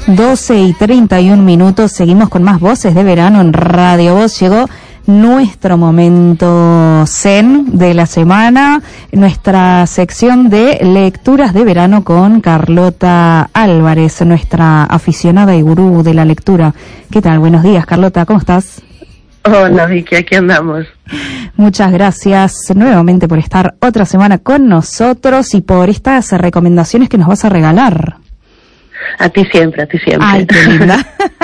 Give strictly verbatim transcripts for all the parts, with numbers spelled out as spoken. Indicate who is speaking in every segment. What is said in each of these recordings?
Speaker 1: doce y treinta y un minutos, seguimos con más Voces de Verano en Radio Voz. Llegó nuestro momento zen de la semana, nuestra sección de lecturas de verano con Carlota Álvarez, nuestra aficionada y gurú de la lectura. ¿Qué tal? Buenos días, Carlota, ¿cómo estás?
Speaker 2: Hola, Vicky, aquí andamos.
Speaker 1: Muchas gracias nuevamente por estar otra semana con nosotros y por estas recomendaciones que nos vas a regalar.
Speaker 2: A ti siempre, a ti siempre.
Speaker 1: Ay, qué linda.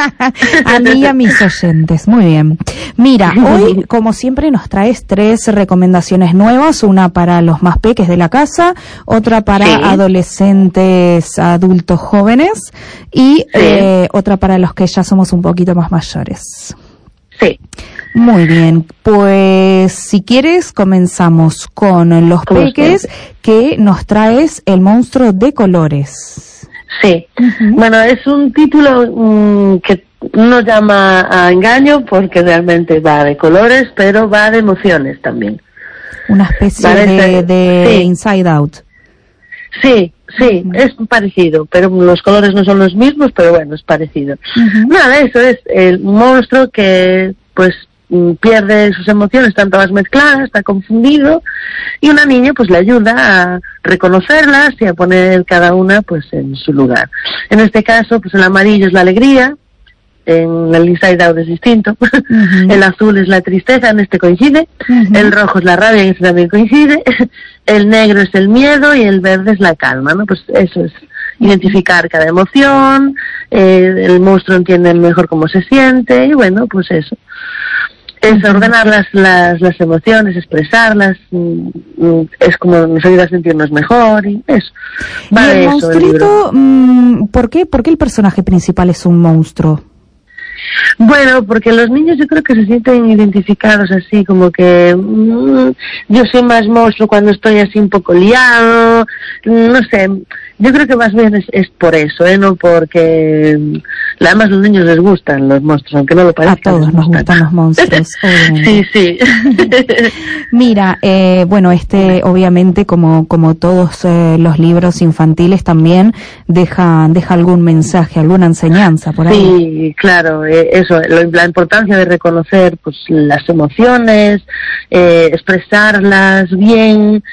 Speaker 1: A mí y a mis oyentes. Muy bien. Mira, hoy, como siempre, nos traes tres recomendaciones nuevas. Una para los más peques de la casa, otra para sí. adolescentes, adultos jóvenes y sí. eh, otra para los que ya somos un poquito más mayores.
Speaker 2: Sí.
Speaker 1: Muy bien, pues si quieres comenzamos con los peques que nos traes El monstruo de colores.
Speaker 2: Sí, uh-huh. Bueno, es un título um, que no llama a engaño porque realmente va de colores, pero va de emociones también.
Speaker 1: Una especie ¿Vale? de, de sí. Inside Out.
Speaker 2: Sí, sí, uh-huh. es parecido, pero los colores no son los mismos, pero bueno, es parecido. Uh-huh. Nada, eso es el monstruo que pues pierde sus emociones, están todas mezcladas, está confundido, y una niña pues le ayuda a reconocerlas y a poner cada una pues en su lugar. En este caso, pues el amarillo es la alegría, en el Inside Out es distinto, uh-huh. el azul es la tristeza, en este coincide, uh-huh. el rojo es la rabia, en este también coincide, el negro es el miedo y el verde es la calma, ¿no? Pues eso es identificar cada emoción, eh, el monstruo entiende mejor cómo se siente, y bueno, pues eso. Es ordenar las, las, las emociones, expresarlas, es como nos ayuda a sentirnos mejor y eso.
Speaker 1: Va ¿Y el monstruito, el ¿por qué, por qué el personaje principal es un monstruo?
Speaker 2: Bueno, porque los niños yo creo que se sienten identificados así, como que mmm, yo soy más monstruo cuando estoy así un poco liado, no sé, yo creo que más bien es, es por eso, ¿eh? No porque además a los niños les gustan los monstruos, aunque no lo parezca.
Speaker 1: A todos nos gustan los monstruos.
Speaker 2: Sí, sí.
Speaker 1: Mira, eh, bueno, este obviamente como como todos eh, los libros infantiles también deja deja algún mensaje, alguna enseñanza por ahí.
Speaker 2: Sí, claro, eh, eso, lo, la importancia de reconocer pues las emociones, eh, expresarlas bien.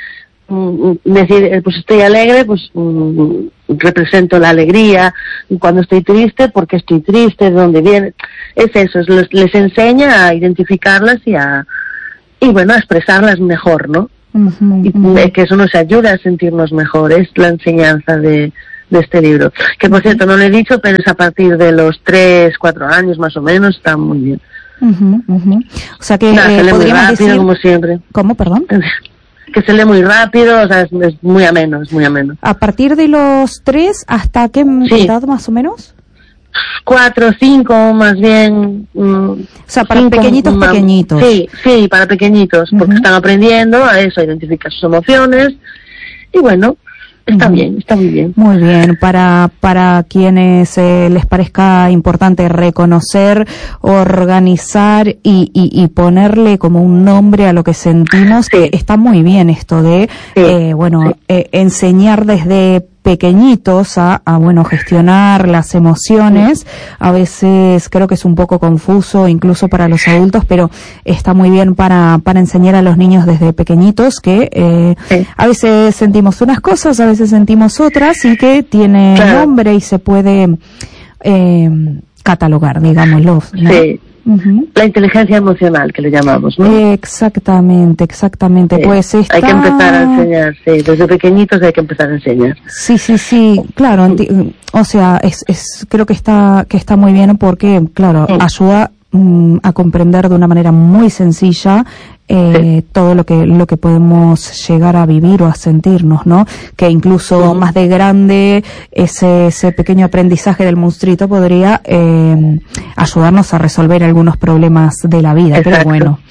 Speaker 2: Decir, pues estoy alegre, pues um, represento la alegría, y cuando estoy triste, porque estoy triste, de dónde viene, es eso, es, les, les enseña a identificarlas y a, y bueno, a expresarlas mejor, ¿no? Uh-huh, y uh-huh. que eso nos ayuda a sentirnos mejor, es la enseñanza de, de este libro, que por cierto no lo he dicho, pero es a partir de los tres, cuatro años más o menos, está muy bien.
Speaker 1: Uh-huh, uh-huh. O sea que
Speaker 2: Nada,
Speaker 1: eh,
Speaker 2: se lee muy rápido,
Speaker 1: decir...
Speaker 2: como siempre.
Speaker 1: ¿Cómo, perdón?
Speaker 2: Que se lee muy rápido, o sea, es, es muy ameno, es muy ameno.
Speaker 1: ¿A partir de los tres hasta qué sí. edad más o menos?
Speaker 2: Cuatro, cinco, más bien. Mm,
Speaker 1: o sea, para
Speaker 2: cinco,
Speaker 1: pequeñitos,
Speaker 2: ma-
Speaker 1: pequeñitos.
Speaker 2: Sí, sí, para pequeñitos, uh-huh. porque están aprendiendo a eso, a identificar sus emociones, y bueno, está uh-huh. bien, está muy bien.
Speaker 1: Muy bien, para para quienes eh, les parezca importante reconocer, organizar y, y, y ponerle como un nombre a lo que sentimos, sí. que está muy bien esto de, sí. eh, bueno, sí. eh, enseñar desde pequeñitos a, a, bueno, gestionar las emociones. A veces creo que es un poco confuso incluso para los adultos, pero está muy bien para, para enseñar a los niños desde pequeñitos que eh, sí. a veces sentimos unas cosas, a veces sentimos otras y que tiene claro. nombre y se puede eh, catalogar, digámoslo, ¿no?
Speaker 2: Sí. Uh-huh. La inteligencia emocional que le llamamos, ¿no?
Speaker 1: Exactamente, exactamente. Sí. Pues esta...
Speaker 2: hay que empezar a enseñar, sí, desde pequeñitos hay que empezar a enseñar.
Speaker 1: Sí, sí, sí, claro. Enti- o sea, es, es, creo que está, que está muy bien porque, claro, sí. ayuda mm, a comprender de una manera muy sencilla eh, sí. todo lo que lo que podemos llegar a vivir o a sentirnos, ¿no? Que incluso sí. más de grande ese ese pequeño aprendizaje del monstruito podría eh, ayudarnos a resolver algunos problemas de la vida. Exacto. Pero bueno,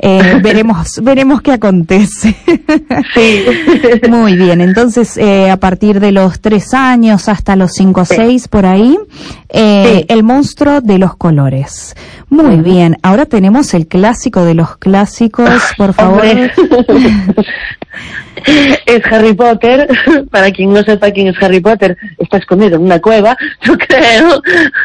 Speaker 1: Eh, veremos, veremos qué acontece.
Speaker 2: Sí.
Speaker 1: Muy bien, entonces eh, a partir de los tres años hasta los cinco o seis, por ahí, eh, sí. El monstruo de los colores. Muy uh-huh. bien, ahora tenemos el clásico de los clásicos, por favor.
Speaker 2: Es Harry Potter. Para quien no sepa quién es Harry Potter, está escondido en una cueva, yo creo.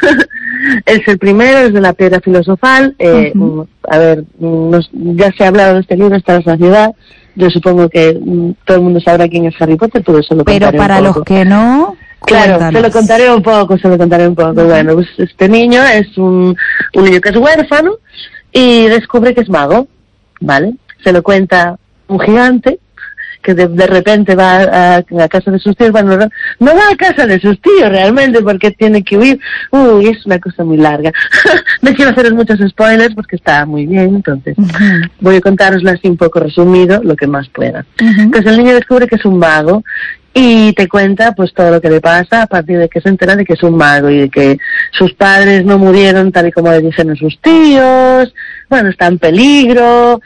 Speaker 2: Es el primero, es de la Piedra Filosofal. Eh, uh-huh. A ver, nos, ya se ha hablado de este libro, está en la ciudad. Yo supongo que um, todo el mundo sabrá quién es Harry Potter, pero eso lo contaré
Speaker 1: Pero para
Speaker 2: un poco.
Speaker 1: Los que no,
Speaker 2: claro,
Speaker 1: cuéntanos. Se
Speaker 2: lo contaré un poco, se lo contaré un poco. Uh-huh. Bueno, pues este niño es un, un niño que es huérfano y descubre que es mago, ¿vale? Se lo cuenta un gigante que de, de repente va a, a la casa de sus tíos. Bueno, no, no va a casa de sus tíos realmente porque tiene que huir. Uy, es una cosa muy larga. No quiero haceros muchos spoilers porque está muy bien, entonces uh-huh. voy a contaroslo así un poco resumido, lo que más pueda. Uh-huh. Pues el niño descubre que es un mago y te cuenta pues todo lo que le pasa a partir de que se entera de que es un mago y de que sus padres no murieron tal y como le dicen a sus tíos. Bueno, está en peligro.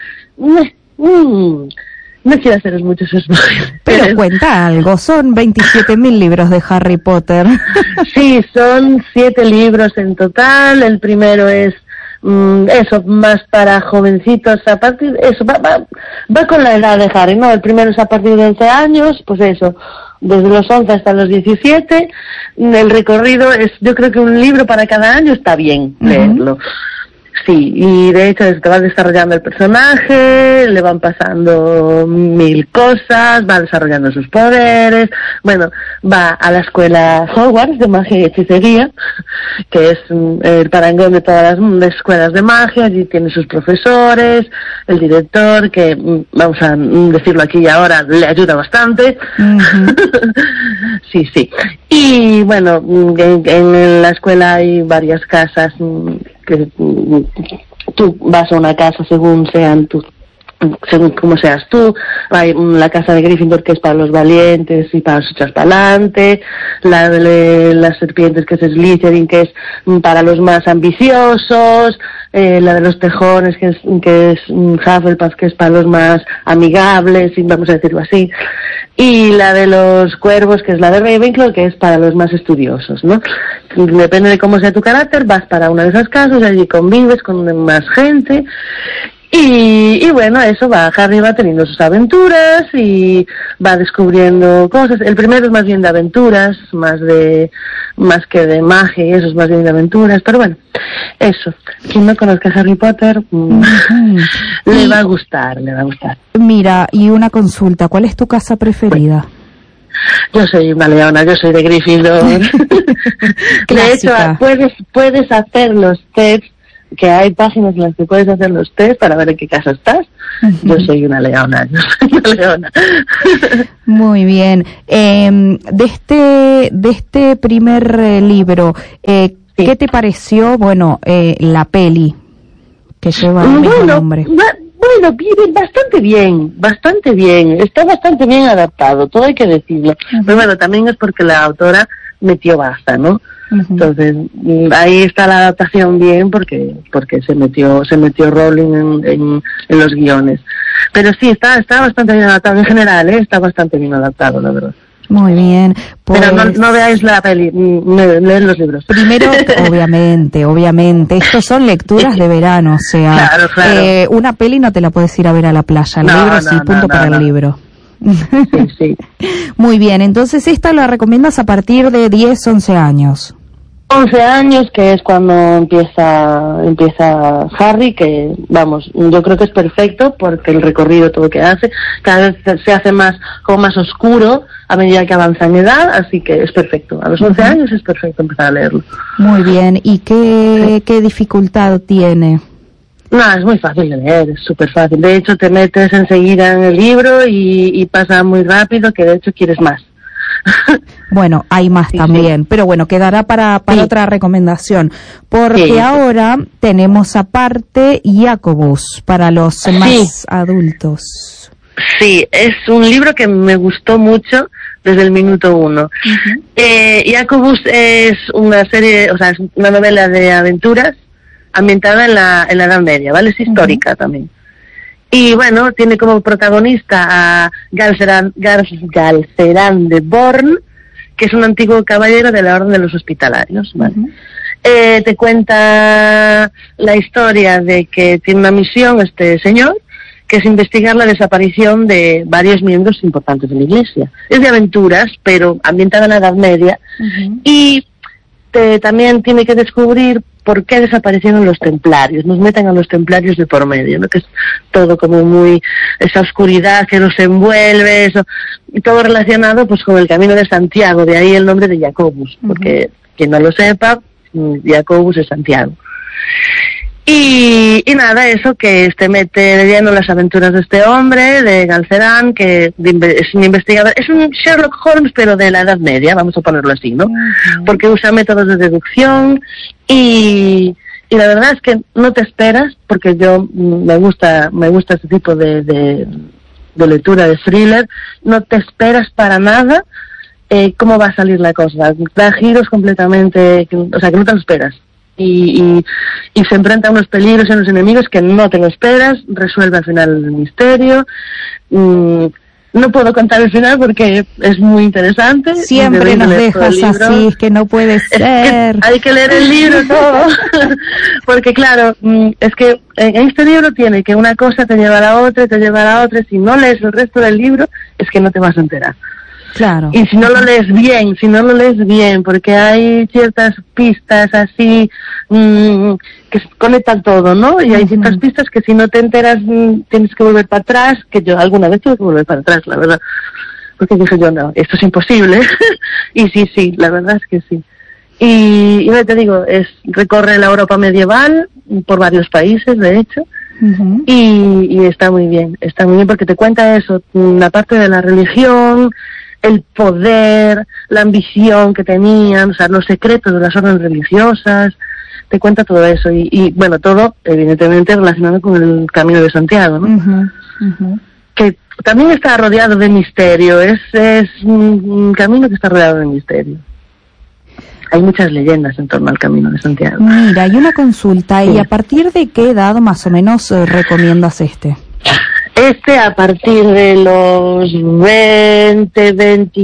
Speaker 2: Mm. No quiero haceros muchos spoilers.
Speaker 1: Pero cuenta algo, son veintisiete mil libros de Harry Potter.
Speaker 2: Sí, son siete libros en total. El primero es mm, eso, más para jovencitos, a partir eso, va, va, va con la edad de Harry, ¿no? El primero es a partir de once años, pues eso, desde los once hasta los diecisiete. El recorrido es, yo creo que un libro para cada año está bien leerlo. Uh-huh. Sí, y de hecho se va desarrollando el personaje, le van pasando mil cosas, va desarrollando sus poderes, bueno, va a la escuela Hogwarts de magia y hechicería, que es el parangón de todas las escuelas de magia, allí tiene sus profesores, el director, que vamos a decirlo aquí y ahora, le ayuda bastante. Uh-huh. Sí, sí. Y bueno, en, en la escuela hay varias casas que tú vas a una casa según sean tus, según como seas tú. Hay la casa de Gryffindor que es para los valientes y para los echas para adelante, la de las serpientes que es Slytherin que es para los más ambiciosos, eh, la de los tejones que es que es Hufflepuff que es para los más amigables, y vamos a decirlo así, y la de los cuervos que es la de Ravenclaw que es para los más estudiosos, ¿no? Depende de cómo sea tu carácter, vas para una de esas casas, allí convives con más gente. Y, y bueno, eso va, Harry va teniendo sus aventuras y va descubriendo cosas. El primero es más bien de aventuras, más de, más que de magia, y eso es más bien de aventuras, pero bueno, eso. Quien no conozca a Harry Potter, mmm, le va a gustar, le va a gustar.
Speaker 1: Mira, y una consulta, ¿cuál es tu casa preferida?
Speaker 2: Yo soy una leona, yo soy de Gryffindor. De hecho, puedes, puedes hacer los tests, que hay páginas en las que puedes hacer los test para ver en qué casa estás. Uh-huh. Yo soy una leona, yo soy una leona.
Speaker 1: Muy bien. Eh, de este de este primer eh, libro, eh, sí. ¿Qué te pareció, bueno, eh, la peli que lleva el mismo
Speaker 2: bueno,
Speaker 1: nombre?
Speaker 2: Va, bueno, bien, bastante bien, bastante bien. Está bastante bien adaptado, todo hay que decirlo. Uh-huh. Pero bueno, también es porque la autora metió basta, ¿no? Uh-huh. Entonces ahí está la adaptación bien porque porque se metió se metió Rowling en, en, en los guiones, pero sí está está bastante bien adaptado en general, ¿eh? Está bastante bien adaptado, la verdad.
Speaker 1: Muy bien, pues...
Speaker 2: pero no, no veáis la peli, leed los libros.
Speaker 1: Primero, obviamente, obviamente, estos son lecturas de verano, o sea,
Speaker 2: claro, claro.
Speaker 1: Eh, una peli no te la puedes ir a ver a la playa, el
Speaker 2: no,
Speaker 1: libro
Speaker 2: no,
Speaker 1: sí,
Speaker 2: no,
Speaker 1: punto
Speaker 2: no,
Speaker 1: para
Speaker 2: no.
Speaker 1: el libro.
Speaker 2: Sí, sí.
Speaker 1: Muy bien, entonces esta la recomiendas a partir de diez, once años.
Speaker 2: once años, que es cuando empieza empieza Harry, que vamos, yo creo que es perfecto porque el recorrido, todo que hace, cada vez se hace más como más oscuro a medida que avanza en edad, así que es perfecto. A los once uh-huh. años es perfecto empezar a leerlo.
Speaker 1: Muy bien, ¿y qué, sí. qué dificultad tiene?
Speaker 2: No, es muy fácil de leer, es súper fácil. De hecho, te metes enseguida en el libro y, y pasa muy rápido, que de hecho quieres más.
Speaker 1: Bueno, hay más sí, también, sí. Pero bueno, quedará para, para sí. otra recomendación, porque sí. ahora tenemos aparte Jacobus para los sí. más adultos.
Speaker 2: Sí, es un libro que me gustó mucho desde el minuto uno. Uh-huh. Eh, Jacobus es una serie, o sea, es una novela de aventuras ambientada en la, en la Edad Media, ¿vale? Es histórica uh-huh. también. Y bueno, tiene como protagonista a Galceran, Gal, Galceran de Born, que es un antiguo caballero de la Orden de los Hospitalarios, ¿vale? Uh-huh. Eh, te cuenta la historia de que tiene una misión este señor, que es investigar la desaparición de varios miembros importantes de la Iglesia. Es de aventuras, pero ambientada en la Edad Media, uh-huh. y te, también tiene que descubrir por qué desaparecieron los templarios. Nos meten a los templarios de por medio, ¿no? Que es todo como muy, esa oscuridad que nos envuelve, eso, y todo relacionado pues con el Camino de Santiago, de ahí el nombre de Jacobus, uh-huh. porque quien no lo sepa, Jacobus es Santiago. Y, y nada, eso, que te mete de lleno en las aventuras de este hombre, de Galceran, que de, es un investigador, es un Sherlock Holmes, pero de la Edad Media, vamos a ponerlo así, ¿no? Uh-huh. Porque usa métodos de deducción y, y la verdad es que no te esperas, porque yo me gusta, me gusta este tipo de, de, de lectura de thriller, no te esperas para nada eh, cómo va a salir la cosa, da giros completamente, o sea, que no te lo esperas. Y, y, y se enfrenta a unos peligros y a unos enemigos que no te lo esperas, resuelve al final el misterio. Mm, no puedo contar el final porque es muy interesante.
Speaker 1: Siempre nos dejas así, es que no puede ser.
Speaker 2: Es que hay que leer el libro todo, porque claro, es que en este libro tiene que una cosa te lleva a la otra, te lleva a la otra, y si no lees el resto del libro, es que no te vas a enterar.
Speaker 1: Claro.
Speaker 2: Y si no lo lees bien, si no lo lees bien, porque hay ciertas pistas así mmm, que conectan todo, ¿no? Y hay uh-huh. ciertas pistas que si no te enteras mmm, tienes que volver para atrás, que yo alguna vez tuve que volver para atrás, la verdad. Porque dije yo, no, esto es imposible. Y sí, sí, la verdad es que sí. Y, y no te digo, es recorre la Europa medieval por varios países, de hecho. Uh-huh. y, y está muy bien, está muy bien porque te cuenta eso, la parte de la religión, el poder, la ambición que tenían, o sea, los secretos de las órdenes religiosas, te cuenta todo eso y, y bueno, todo evidentemente relacionado con el Camino de Santiago, ¿no? Uh-huh, uh-huh. Que también está rodeado de misterio, es, es un camino que está rodeado de misterio. Hay muchas leyendas en torno al Camino de Santiago.
Speaker 1: Mira, hay una consulta, sí. ¿Y a partir de qué edad más o menos eh, recomiendas este?
Speaker 2: Este a partir de los veinte,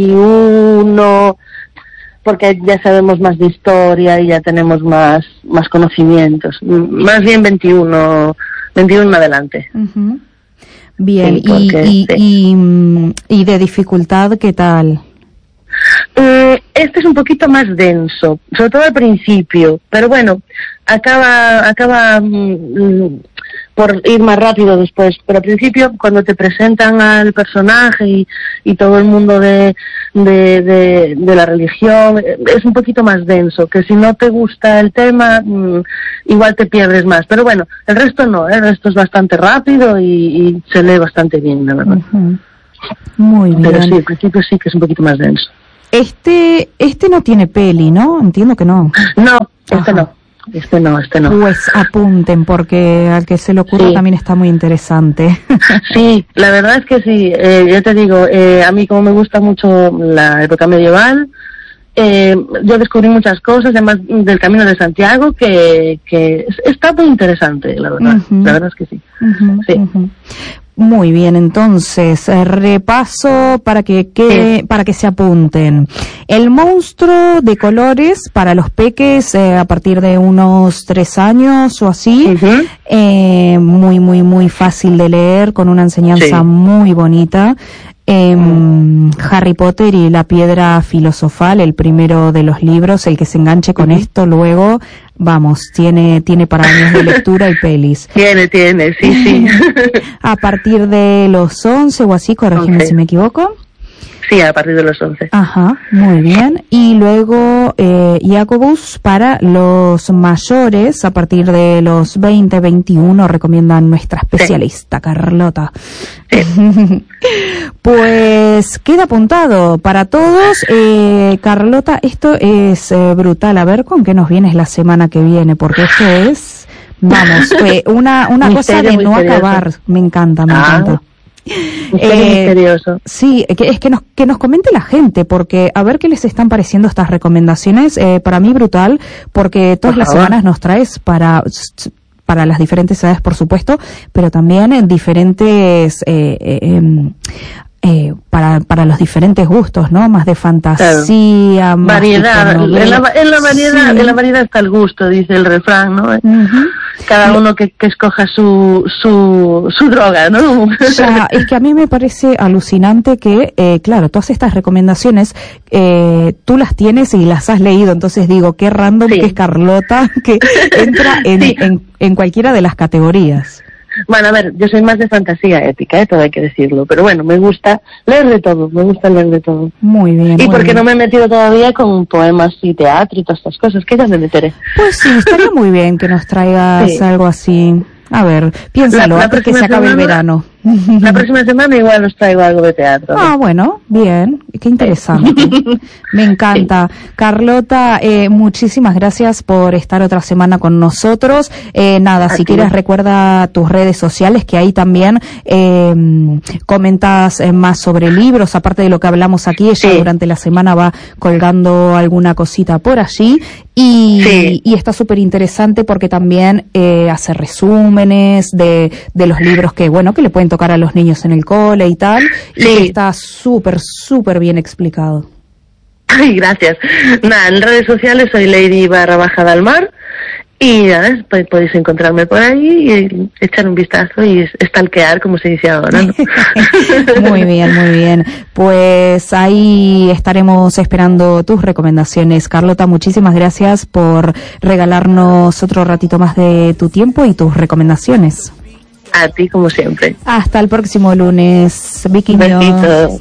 Speaker 2: veintiuno, porque ya sabemos más de historia y ya tenemos más más conocimientos. Más bien veintiuno, veintiuno en adelante.
Speaker 1: Uh-huh. Bien, sí, porque, y, y, sí. y, y de dificultad, ¿qué tal?
Speaker 2: Eh, este es un poquito más denso, sobre todo al principio, pero bueno, acaba acaba mm, por ir más rápido después, pero al principio cuando te presentan al personaje y, y todo el mundo de, de, de, de la religión, es un poquito más denso, que si no te gusta el tema, mm, igual te pierdes más, pero bueno, el resto no, ¿eh? El resto es bastante rápido y, y se lee bastante bien, la verdad. Uh-huh.
Speaker 1: Muy bien.
Speaker 2: Pero sí, al principio sí que es un poquito más denso.
Speaker 1: Este, este no tiene peli, ¿no? Entiendo que no.
Speaker 2: No, este Ajá. no. Este no, este no.
Speaker 1: Pues apunten, porque al que se le ocurra sí. también está muy interesante.
Speaker 2: Sí, la verdad es que sí. Eh, yo te digo, eh, a mí como me gusta mucho la época medieval, eh, yo descubrí muchas cosas, además del Camino de Santiago, que, que está muy interesante, la verdad. Uh-huh. La verdad es que sí. Uh-huh, sí.
Speaker 1: Uh-huh. Muy bien, entonces, eh, repaso para que, que, para que se apunten. El monstruo de colores para los peques eh, a partir de unos tres años o así, uh-huh. eh, muy, muy, muy fácil de leer, con una enseñanza sí. muy bonita. Eh, uh-huh. Harry Potter y la piedra filosofal, el primero de los libros, el que se enganche con uh-huh. esto luego, vamos, tiene tiene para años de lectura y pelis.
Speaker 2: Tiene, tiene, sí, sí.
Speaker 1: A partir de los once o así, corrígeme okay. si me equivoco.
Speaker 2: Sí, a partir de los once.
Speaker 1: Ajá, muy bien. Y luego eh, Jacobus para los mayores, a partir de los veinte, veintiuno, recomiendan nuestra especialista, sí. Carlota. Sí. Pues queda apuntado para todos. Eh, Carlota, esto es eh, brutal. A ver con qué nos vienes la semana que viene, porque esto es, vamos, eh, una, una cosa de no acabar. Me encanta, me ah. encanta.
Speaker 2: Eh, misterioso.
Speaker 1: Sí, que, es que nos, que nos comente la gente, porque a ver qué les están pareciendo estas recomendaciones. Eh, para mí brutal, porque todas las semanas nos traes para para las diferentes edades, por supuesto, pero también en diferentes eh, eh, eh, para para los diferentes gustos, ¿no? Más de fantasía, claro. Más
Speaker 2: variedad. En la, en la variedad, sí. En la variedad está el gusto, dice el refrán, ¿no? Uh-huh. Cada uno que, que escoja su, su su droga, ¿no?
Speaker 1: O sea, es que a mí me parece alucinante que, eh, claro, todas estas recomendaciones eh, tú las tienes y las has leído, entonces digo, qué random sí. que es Carlota, que entra en, sí. en, en cualquiera de las categorías.
Speaker 2: Bueno, a ver, yo soy más de fantasía épica, ¿eh? Todo hay que decirlo, pero bueno, me gusta leer de todo, me gusta leer de todo.
Speaker 1: Muy bien.
Speaker 2: Y
Speaker 1: muy
Speaker 2: porque
Speaker 1: bien.
Speaker 2: no me he metido todavía con poemas y teatro y todas estas cosas, que ya me meteré.
Speaker 1: Pues sí, estaría muy bien que nos traigas sí. algo así. A ver, piénsalo, la, la antes que se acabe semana, el verano.
Speaker 2: La próxima semana igual os traigo algo de teatro.
Speaker 1: Ah, ¿no? Bueno, bien, qué interesante. Me encanta. Sí. Carlota, eh, muchísimas gracias por estar otra semana con nosotros. Eh, nada, Aquí. Si quieres recuerda tus redes sociales, que ahí también eh, comentas eh, más sobre libros, aparte de lo que hablamos aquí, ella sí. durante la semana va colgando alguna cosita por allí. Y, sí. y está súper interesante porque también eh, hace resúmenes de, de los libros que, bueno, que le pueden tocar a los niños en el cole y tal, sí. y está súper, súper bien explicado.
Speaker 2: Ay, gracias. Nada, en redes sociales soy Lady barra baja del mar, y nada, pues podéis encontrarme por ahí y echar un vistazo y stalkear, como se dice ahora, ¿no?
Speaker 1: Muy bien, muy bien. Pues ahí estaremos esperando tus recomendaciones. Carlota, muchísimas gracias por regalarnos otro ratito más de tu tiempo y tus recomendaciones.
Speaker 2: A ti, como siempre.
Speaker 1: Hasta el próximo lunes. Vicky.
Speaker 2: Besitos.